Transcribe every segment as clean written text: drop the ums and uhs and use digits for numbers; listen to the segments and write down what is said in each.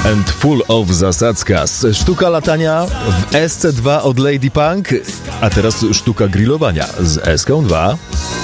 And Full of Zasadzkas. Sztuka latania w SC2 od Lady Punk, a teraz sztuka grillowania z SK2.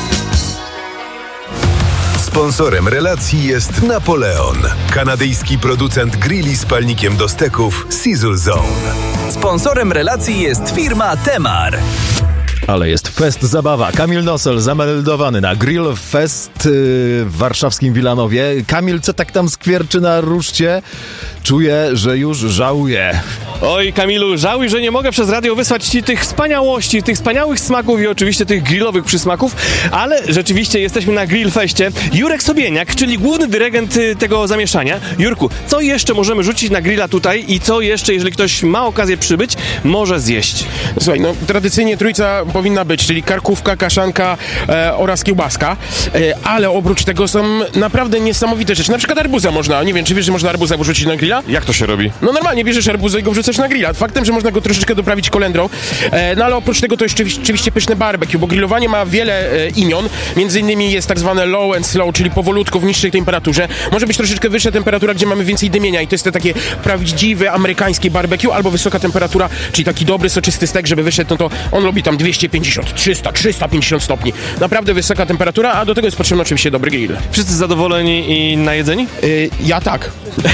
Sponsorem relacji jest Napoleon, kanadyjski producent grilli z palnikiem do steków Sizzle Zone. Sponsorem relacji jest firma Temar. Ale jest fest zabawa. Kamil Nosel zameldowany na Grill Fest w warszawskim Wilanowie. Kamil, co tak tam skwierczy na ruszcie? Czuję, że już żałuję. Oj, Kamilu, żałuj, że nie mogę przez radio wysłać ci tych wspaniałości, tych wspaniałych smaków i oczywiście tych grillowych przysmaków, ale rzeczywiście jesteśmy na Grillfeście. Jurek Sobieniak, czyli główny dyrygent tego zamieszania. Jurku, co jeszcze możemy rzucić na grilla tutaj i co jeszcze, jeżeli ktoś ma okazję przybyć, może zjeść? Słuchaj, no tradycyjnie trójca powinna być, czyli karkówka, kaszanka oraz kiełbaska, ale oprócz tego są naprawdę niesamowite rzeczy. Na przykład arbuza można, nie wiem, czy wiesz, że można arbuza wrzucić na grilla? Jak to się robi? No normalnie bierzesz arbuzę i go wrzucasz na grilla. Faktem, że można go troszeczkę doprawić kolendrą, no ale oprócz tego to jest oczywiście pyszne barbecue, bo grillowanie ma wiele imion, między innymi jest tak zwane low and slow, czyli powolutku w niższej temperaturze. Może być troszeczkę wyższa temperatura, gdzie mamy więcej dymienia i to jest to takie prawdziwe amerykańskie barbecue, albo wysoka temperatura, czyli taki dobry, soczysty stek, żeby wyszedł, no to on lubi tam 250, 300, 350 stopni. Naprawdę wysoka temperatura, a do tego jest potrzebny oczywiście dobry grill. Wszyscy zadowoleni i najedzeni? Ja tak.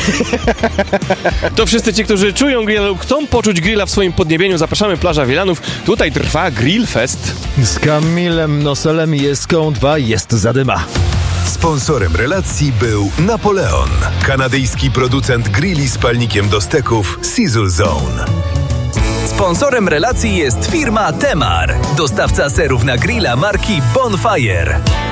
To wszyscy ci, którzy czują grilla lub chcą poczuć grilla w swoim podniebieniu, zapraszamy Plaża Wielanów. Tutaj trwa Grillfest. Z Kamilem Noselem i SK2 jest zadyma. Sponsorem relacji był Napoleon, kanadyjski producent grilli z palnikiem do steków Sizzle Zone. Sponsorem relacji jest firma Temar, dostawca serów na grilla marki Bonfire.